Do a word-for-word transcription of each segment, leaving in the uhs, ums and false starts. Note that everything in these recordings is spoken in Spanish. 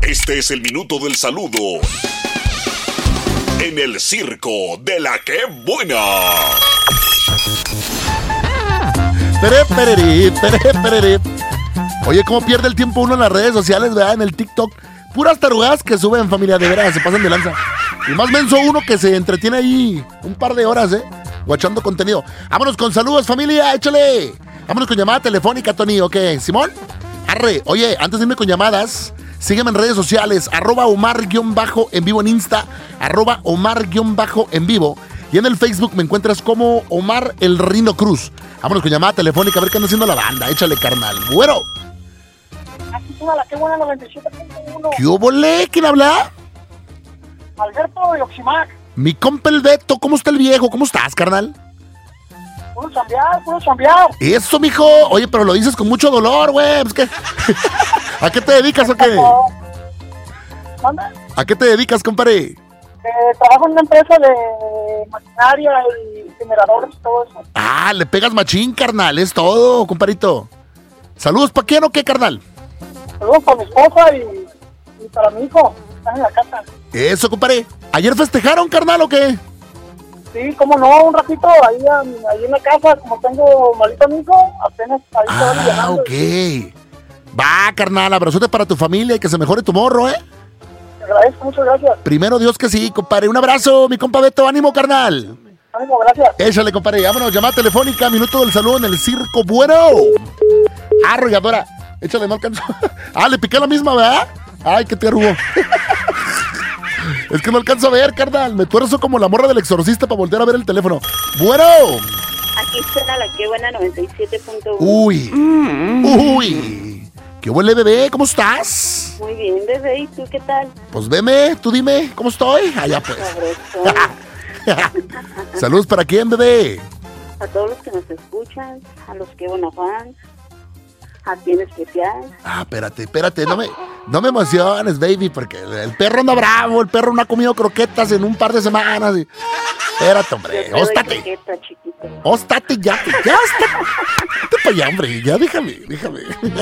Este es el minuto del saludo en el circo de la que buena. Pere, pereri, pere, pereri. Oye, ¿cómo pierde el tiempo uno en las redes sociales, verdad? En el TikTok. Puras tarugadas que suben, familia, de veras, se pasan de lanza. Y más menso uno que se entretiene ahí un par de horas, ¿eh? Guachando contenido. Vámonos con saludos, familia, échale. Vámonos con llamada telefónica, Tony, ¿ok? ¿Simón? Arre, oye, antes de irme con llamadas, sígueme en redes sociales, arroba Omar-en vivo en Insta, arroba Omar-en vivo. Y en el Facebook me encuentras como Omar el Rino Cruz. Vámonos con llamada telefónica a ver qué anda haciendo la banda. Échale, carnal. Bueno. Aquí toda la que buena noventa y siete punto uno. ¿Qué obole? ¿Quién habla? Alberto de Oximac. Mi compa el Beto. ¿Cómo está el viejo? ¿Cómo estás, carnal? Puro chambear, puro chambear. Eso, mijo. Oye, pero lo dices con mucho dolor, güey. Pues, ¿qué? ¿A qué te dedicas o qué? ¿Dónde? ¿A qué te dedicas, compadre? Eh, trabajo en una empresa de maquinaria y generadores y todo eso. Ah, le pegas machín, carnal. Es todo, compadrito. ¿Saludos para quién o qué, carnal? Saludos para mi esposa y, y para mi hijo. Están en la casa. Eso, compadre. ¿Ayer festejaron, carnal, o qué? Sí, cómo no, un ratito ahí, ahí en la casa, como tengo malito a mi hijo, apenas ahí se van Ah, llenando. ok. Va, carnal, abrazote para tu familia y que se mejore tu morro, ¿eh? Te agradezco, muchas gracias. Primero Dios que sí, compadre. Un abrazo, mi compa Beto. Ánimo, carnal. Ánimo, gracias. Échale, compadre. Vámonos, llamada telefónica, minuto del saludo en el circo. Bueno. Arrolladora. Échale, no alcanzó. Ah, le piqué la misma, ¿verdad? Ay, qué te arrugó. Es que no alcanzo a ver, carnal. Me tuerzo como la morra del exorcista para voltear a ver el teléfono. Bueno. Aquí suena la que buena noventa y siete punto uno. Uy. Uy. ¿Qué huele, bebé? ¿Cómo estás? Muy bien, bebé. ¿Y tú qué tal? Pues veme, tú dime, ¿cómo estoy? Allá pues. Saludos para quién, bebé. A todos los que nos escuchan, a los que buena fan, a ti en especial. Ah, espérate, espérate, no me, no me emociones, baby, porque el perro anda bravo, el perro no ha comido croquetas en un par de semanas. Y... Espérate, hombre, óstate. Óstate ya, ya, óstate. Vete para allá, hombre, ya déjame, déjame.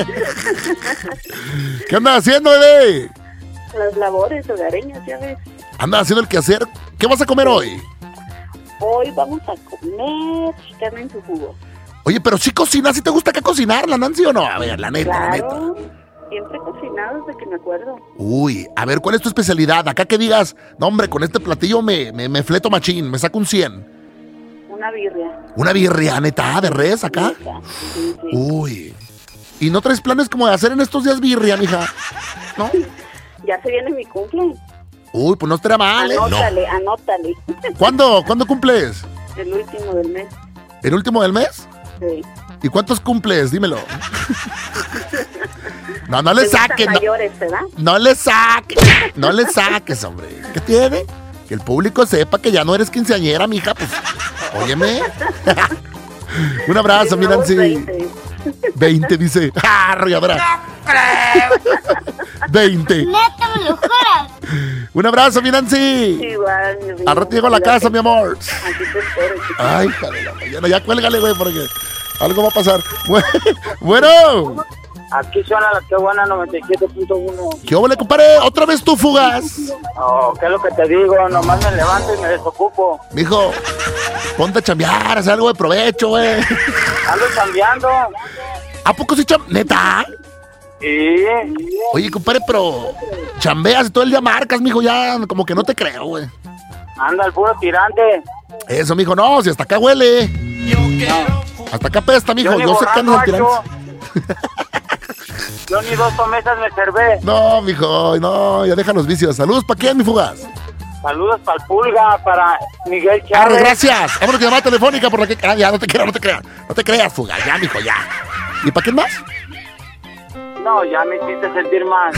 ¿Qué andas haciendo, bebé? Las labores hogareñas, ya ves. ¿Andas haciendo el quehacer? ¿Qué vas a comer hoy? Hoy vamos a comer carne en su jugo. Oye, pero si cocinas, ¿sí te gusta acá cocinar, la Nancy o no? A ver, la neta, Claro, la neta. siempre he cocinado desde que me acuerdo. Uy, a ver, ¿cuál es tu especialidad? Acá que digas, no, hombre, con este platillo me, me, me fleto machín, me saco un cien. Una birria. ¿Una birria, neta, de res acá? Sí, sí. Uy. ¿Y no traes planes como de hacer en estos días birria, mija? ¿No? Ya se viene mi cumple. Uy, pues no estaría mal, ¿eh? Anótale, anótale. ¿Cuándo? ¿Cuándo cumples? El último del mes. ¿El último del mes? Sí. ¿Y cuántos cumples? Dímelo. No, no le ¿Te gustan saques. No, mayores, ¿verdad? no le saques. No le saques, hombre. ¿Qué tiene? Que el público sepa que ya no eres quinceañera, mija. Pues, óyeme. Un abrazo, mi Nancy. veinte. veinte, dice. ¡Ah, arrolladora! veinte. Neta, me lo juras. Un abrazo, mi Nancy. Igual, mi vida. Al rato llego a la casa, mi amor. Aquí te espero, chiquito. Ay, hija de la mañana. Ya cuélgale, güey, porque algo va a pasar. Bueno. Aquí suena la que buena noventa y siete punto uno. ¿Qué óvole, compadre? ¿Otra vez tú fugas? Oh, ¿qué es lo que te digo? Nomás me levanto y me desocupo. Mijo, ponte a chambear, haz algo de provecho, güey. Ando chambeando. ¿A poco sí cham... ¿Neta? Sí. Oye, compadre, pero chambeas y todo el día marcas, mijo, ya como que no te creo, güey. Anda el puro tirante. Eso, mijo, no, si hasta acá huele. Hasta acá pesta, mijo. Yo ni Yo sé que andas al borracho, tirante. Yo ni dos tomesas me servé. No, mijo, no, ya deja los vicios. Saludos, ¿para quién, mi fugaz? Saludos para el Pulga, para Miguel Arre, Chávez. gracias. Vámonos, que llamada telefónica por la que... Ah, ya, no te creas, no te creas. No te creas, fugaz, ya, mijo, ya. ¿Y para quién más? No, ya me hiciste sentir mal.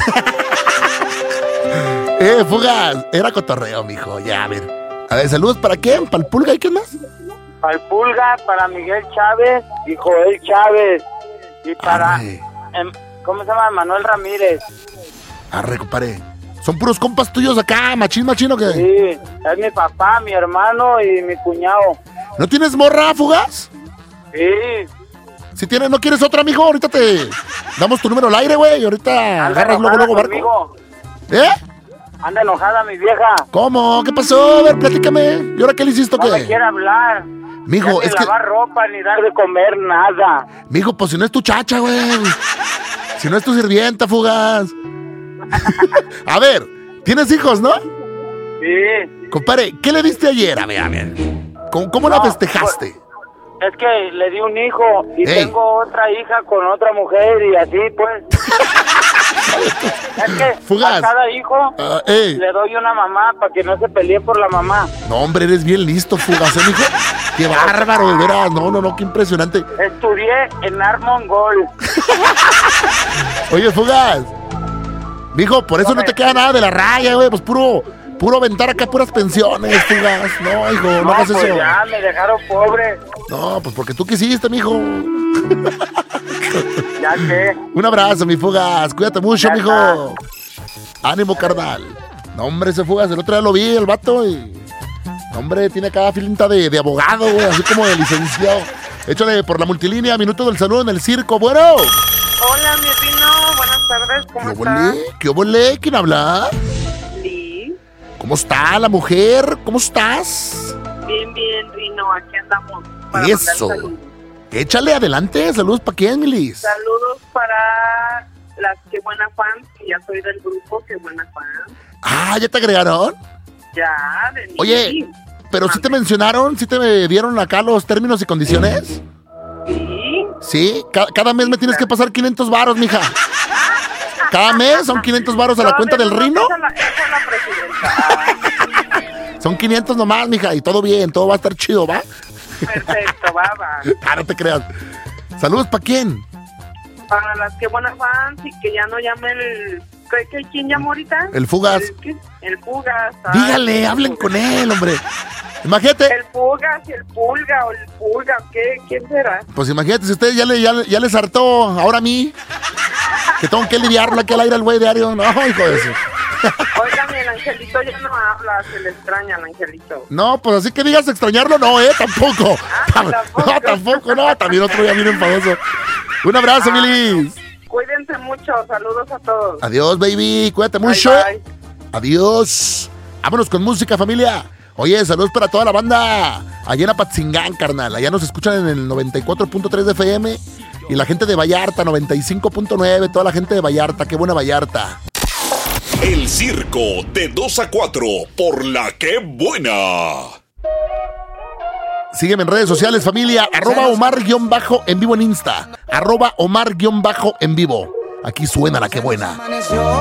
Eh, fugaz, era cotorreo, mijo, ya, a ver. A ver, saludos, ¿para quién? ¿Para el Pulga y quién más? Para el Pulga, para Miguel Chávez y Joel Chávez. Y para... Arre. em, ¿Cómo se llama? Manuel Ramírez. Arre, compadre. Son puros compas tuyos acá, machín, machino, que... Sí, es mi papá, mi hermano y mi cuñado. ¿No tienes morra, fugaz? Sí. Si tienes, ¿no quieres otra, mijo? Ahorita te damos tu número al aire, güey, y ahorita Anda agarras luego, enojada luego barco. conmigo. ¿Eh? Anda enojada mi vieja. ¿Cómo? ¿Qué pasó? A ver, platícame. ¿Y ahora qué le hiciste o No me qué? quiere hablar. Mijo, Ya es ni que... lavar ropa, ni dar de comer, nada. Mijo, pues si no es tu chacha, güey. Si no es tu sirvienta, Fugaz. A ver, ¿tienes hijos, no? Sí. Compadre, ¿qué le diste ayer? A ver, a ver. ¿Cómo, cómo la No, festejaste? Es que le di un hijo y Ey. tengo otra hija con otra mujer y así pues. Es que Fugaz. a cada hijo Ah, ey. le doy una mamá para que no se pelee por la mamá. No, hombre, eres bien listo, Fugaz, ¿eh, mijo? Qué bárbaro, de veras. No, no, no, qué impresionante. Estudié en Armon Gold. Oye, Fugaz. Mijo, por eso no te queda nada de la raya, güey. Pues puro, puro aventar acá puras pensiones, Fugaz. No, hijo, no, No, hagas pues eso. ya me dejaron pobre. No, pues porque tú quisiste, mijo. Ya que. Un abrazo, mi Fugaz. Cuídate mucho, Ya mijo. Ánimo, carnal. No, hombre, ese Fugaz. El otro día lo vi, el vato. Y... no, hombre, tiene cada filinta de, de abogado, güey. Así como de licenciado. Échale por la multilínea. Minuto del saludo en el circo. Bueno. Hola, mi Rino. Buenas tardes. ¿Cómo ¿Qué estás? obole? ¿Qué obole? ¿Quién habla? Sí. ¿Cómo está la mujer? ¿Cómo estás? Bien, bien, Rino. Aquí andamos. Para Eso. mandar saludos. Échale adelante. Saludos para quién, Milis. Saludos para las que buena fans, que ya soy del grupo, que buena fans. Ah, ¿ya te agregaron? Ya, de mí. Oye, pero sí te mencionaron, sí te dieron acá los términos y condiciones. Sí. Sí, ca- cada mes me tienes que pasar quinientos varos, mija. Cada mes son quinientos varos a la No, cuenta de del verdad, Rino. Esa es la, esa es la presidenta. Son quinientos nomás, mija, y todo bien, todo va a estar chido, ¿va? Perfecto, va, va. Ah, no te creas. Saludos, ¿para quién? Para las que buena fans y que ya no llame el... ¿Qué, qué, quién llamó ahorita? El Fugaz. ¿El, qué? El Fugaz. Ay, Dígale, el hablen Fugaz. con él, hombre. Imagínate, El Fugaz y el Pulga o el Pulga, ¿qué? ¿Quién será? pues imagínate, si ustedes ya le, ya, le- ya les hartó ahora a mí, que tengo que lidiarlo aquí al aire al güey diario. No, hijo de eso. Oigan, el Angelito ya no habla, se le extraña al Angelito. No, pues así que digas extrañarlo, no, eh, tampoco. Ah, tampoco. No, tampoco, no, también otro día bien enfadoso. Un abrazo, Ah, Milis. Cuídense mucho, saludos a todos. Adiós, baby, cuídate Bye, mucho. bye. Adiós. Vámonos con música, familia. Oye, saludos para toda la banda. Allá en Apatzingán, carnal. Allá nos escuchan en el noventa y cuatro punto tres de F M. Y la gente de Vallarta, noventa y cinco punto nueve. Toda la gente de Vallarta. Qué buena Vallarta. El circo de dos a cuatro por la que buena. Sígueme en redes sociales, familia. Arroba Omar-en vivo en Insta. Arroba Omar-en vivo. Aquí suena la que buena.